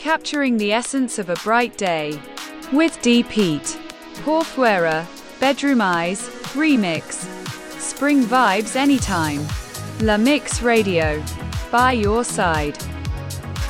capturing the essence of a bright day. With Deep Heat, Por Fuera, Bedroom Eyes, Remix. Spring vibes anytime. La Mix Radio. By your side.